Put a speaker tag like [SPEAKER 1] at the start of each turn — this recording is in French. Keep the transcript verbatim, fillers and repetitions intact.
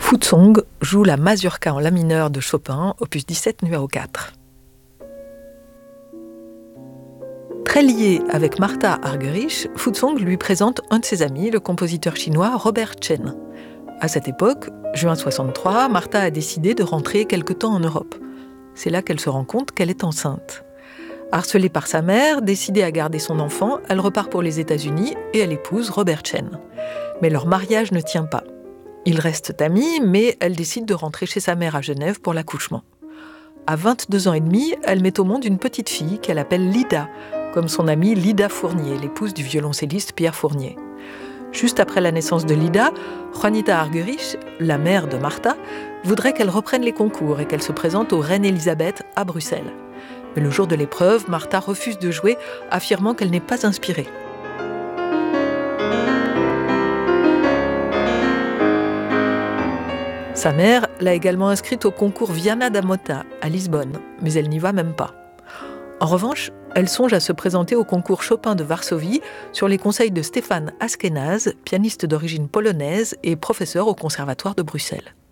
[SPEAKER 1] Futsong joue la mazurka en la mineur de Chopin, opus dix-sept numéro quatre. Très lié avec Martha Argerich, Futsong lui présente un de ses amis, le compositeur chinois Robert Chen. À cette époque, juin soixante-trois, Martha a décidé de rentrer quelque temps en Europe. C'est là qu'elle se rend compte qu'elle est enceinte. Harcelée par sa mère, décidée à garder son enfant, elle repart pour les États-Unis et elle épouse Robert Chen. Mais leur mariage ne tient pas. Ils restent amis, mais elle décide de rentrer chez sa mère à Genève pour l'accouchement. À vingt-deux ans et demi, elle met au monde une petite fille qu'elle appelle Lida, comme son amie Lida Fournier, l'épouse du violoncelliste Pierre Fournier. Juste après la naissance de Lida, Juanita Argerich, la mère de Martha, voudrait qu'elle reprenne les concours et qu'elle se présente au Reine Elisabeth à Bruxelles. Mais le jour de l'épreuve, Martha refuse de jouer, affirmant qu'elle n'est pas inspirée. Sa mère l'a également inscrite au concours Viana da Mota à Lisbonne, mais elle n'y va même pas. En revanche, elle songe à se présenter au concours Chopin de Varsovie sur les conseils de Stéphane Askenaz, pianiste d'origine polonaise et professeur au Conservatoire de Bruxelles.